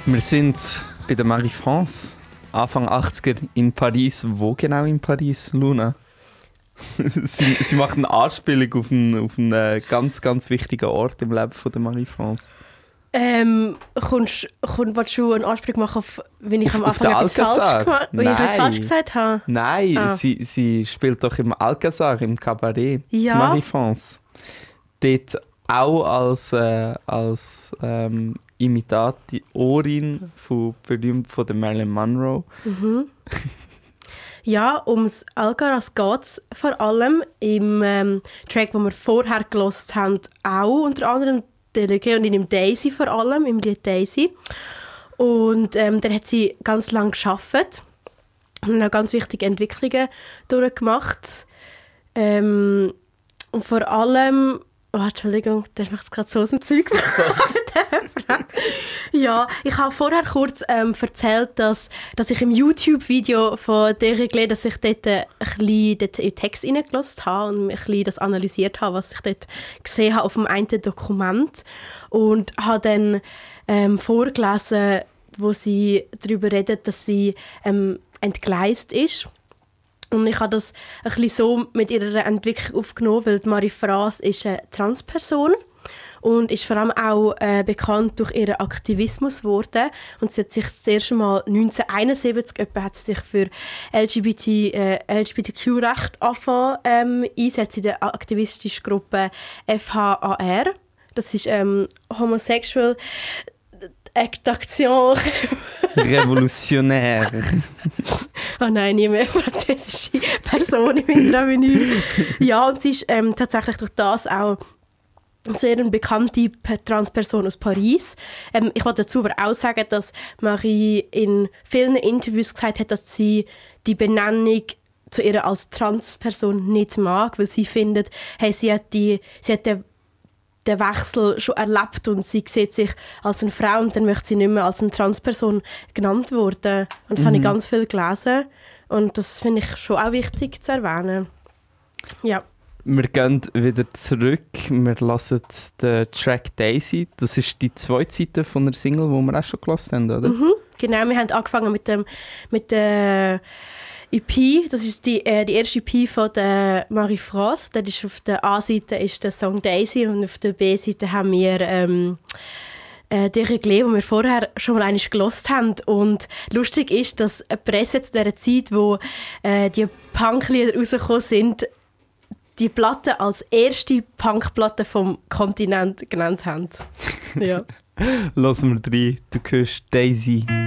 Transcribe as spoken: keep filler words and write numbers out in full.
Wir sind bei der Marie-France, Anfang achtziger in Paris. Wo genau in Paris, Luna? sie, sie macht eine Anspielung auf einen, auf einen ganz, ganz wichtigen Ort im Leben von der Marie-France. Ähm, kommst, kommst, willst du eine Anspielung machen, auf, wenn ich auf, am Anfang etwas falsch, gemacht, wenn ich etwas falsch gesagt habe? Nein, ah. sie, sie spielt doch im Alcazar, im Cabaret, ja. Marie-France. Dort auch als, äh, als ähm, Imitatorin von, berühmt von der Marilyn Monroe. Mhm. Ja, ums Alcaraz geht es vor allem im ähm, Track, den wir vorher gehört haben, auch unter anderem der Reggae und in dem Daisy vor allem, im Lied Daisy. Und ähm, der hat sie ganz lange gearbeitet und auch ganz wichtige Entwicklungen durchgemacht. Ähm, und vor allem... Oh, Entschuldigung, das macht es gerade so aus dem Zeug. Ja, ich habe vorher kurz ähm, erzählt, dass, dass ich im YouTube-Video von der Reglé, dass ich dort ein bisschen dort in den Text reingelassen habe und ein bisschen das analysiert habe, was ich dort gesehen habe auf dem einen Dokument. Und habe dann ähm, vorgelesen, wo sie darüber redet, dass sie ähm, entgleist ist. Und ich habe das ein bisschen so mit ihrer Entwicklung aufgenommen, weil Marie-France ist eine Transperson und ist vor allem auch äh, bekannt durch ihren Aktivismus geworden. Und sie hat sich das erste Mal neunzehnhunderteinundsiebzig etwa, hat sie sich für L G B T, äh, L G B T Q-Recht angefangen ähm, einsetzen in der aktivistischen Gruppe F H A R. Das ist ähm, Homosexual Action Revolutionär. Oh nein, nie mehr französische Person im Intravenir. Ja, und sie ist ähm, tatsächlich durch das auch eine sehr bekannte Transperson aus Paris. Ähm, ich wollte dazu aber auch sagen, dass Marie in vielen Interviews gesagt hat, dass sie die Benennung zu ihr als Transperson nicht mag, weil sie findet, hey, sie hat, die, sie hat den den Wechsel schon erlebt und sie sieht sich als eine Frau und dann möchte sie nicht mehr als eine Transperson genannt werden. Und das mhm. habe ich ganz viel gelesen und das finde ich schon auch wichtig zu erwähnen. Ja. Wir gehen wieder zurück, wir hören den Track Daisy. Das ist die zweite Seite von der Single, die wir auch schon gehört haben, oder? Mhm. Genau, wir haben angefangen mit dem mit der E P, das ist die, äh, die erste E P von der Marie-France. Das ist auf der A-Seite ist der Song Daisy und auf der B-Seite haben wir ähm, äh, die Reglé, die wir vorher schon mal einmal gehört haben. Und lustig ist, dass eine Presse zu dieser Zeit, wo äh, die Punk-Lieder rausgekommen sind, die Platte als erste Punk-Platte vom Kontinent genannt haben. Ja. Lassen wir rein, du hörst Daisy.